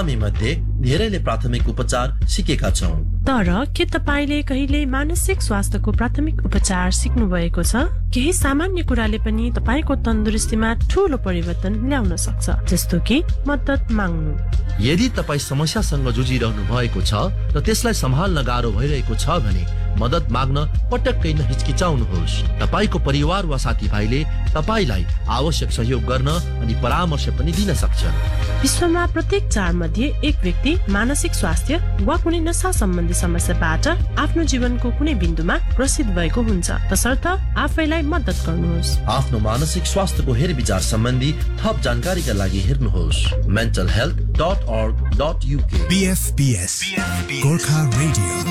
हामी मध्ये धेरैले प्राथमिक उपचार सिकेका छौं। तर के तपाईले कहिले मानसिक स्वास्थ्यको प्राथमिक उपचार सिक्नु भएको छ? केही सामान्य कुराले पनि तपाईको तन्दुरुस्तीमा ठूलो परिवर्तन ल्याउन सक्छ, जस्तो कि मद्दत माग्नु। यदि तपाई समस्यासँग जुझिरहनु भएको छ र त्यसलाई सम्हाल्न गाह्रो भइरहेको छ भने मद्दत माग्न पटक्कै नहिचकिचाउनुहोस्। तपाईको परिवार वा साथीभाइले तपाईलाई आवश्यक सहयोग गर्न अनि परामर्श पनि दिन सक्छन्। विश्वमा प्रत्येक 4 मध्ये एक व्यक्ति मानसिक स्वास्थ्य वा कुनै नशा सम्बन्धी समस्याबाट आफ्नो जीवनको कुनै बिन्दुमा ग्रसित भएको हुन्छ। तसर्थ आफैलाई मद्दत गर्नुहोस्। आफ्नो मानसिक स्वास्थ्यको हेरविचार सम्बन्धी थप जानकारीका लागि हेर्नुहोस् mentalhealth.org.uk। BFBS Gorkha Radio